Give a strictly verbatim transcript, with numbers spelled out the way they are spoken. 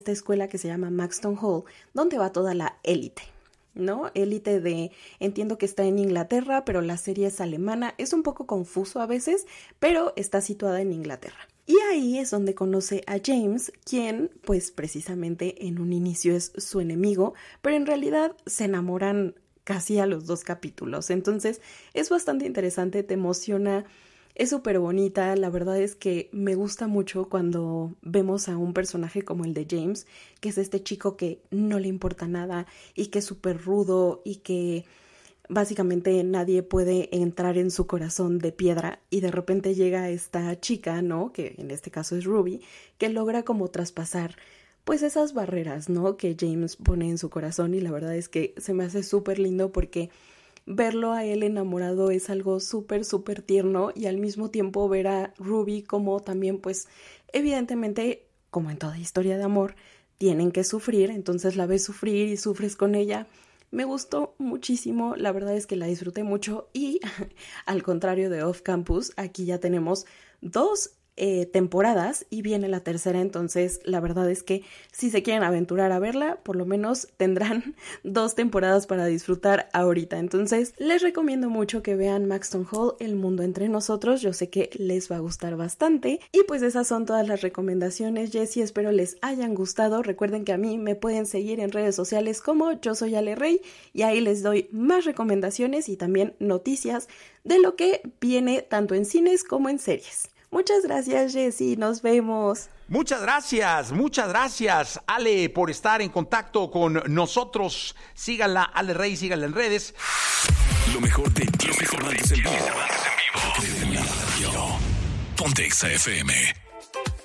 esta escuela que se llama Maxton Hall, donde va toda la élite, ¿no? Élite de, entiendo que está en Inglaterra, pero la serie es alemana, es un poco confuso a veces, pero está situada en Inglaterra. Y ahí es donde conoce a James, quien pues precisamente en un inicio es su enemigo, pero en realidad se enamoran casi a los dos capítulos. Entonces es bastante interesante, te emociona. Es súper bonita, la verdad es que me gusta mucho cuando vemos a un personaje como el de James, que es este chico que no le importa nada y que es súper rudo y que básicamente nadie puede entrar en su corazón de piedra, y de repente llega esta chica, ¿no? Que en este caso es Ruby, que logra como traspasar pues esas barreras, ¿no? Que James pone en su corazón, y la verdad es que se me hace súper lindo porque verlo a él enamorado es algo súper, súper tierno, y al mismo tiempo ver a Ruby como también, pues, evidentemente, como en toda historia de amor, tienen que sufrir, entonces la ves sufrir y sufres con ella. Me gustó muchísimo, la verdad es que la disfruté mucho, y al contrario de Off Campus, aquí ya tenemos dos Eh, temporadas y viene la tercera, entonces la verdad es que si se quieren aventurar a verla, por lo menos tendrán dos temporadas para disfrutar ahorita. Entonces les recomiendo mucho que vean Maxton Hall, El Mundo Entre Nosotros, yo sé que les va a gustar bastante. Y pues esas son todas las recomendaciones, Jessie, espero les hayan gustado. Recuerden que a mí me pueden seguir en redes sociales como Yo Soy Ale Rey, y ahí les doy más recomendaciones y también noticias de lo que viene tanto en cines como en series. Muchas gracias, Jessie, nos vemos. Muchas gracias, muchas gracias, Ale, por estar en contacto con nosotros. Síganla, Ale Rey, síganla en redes. Lo mejor de Jessy Cervantes en vivo. Ponte Exa F M.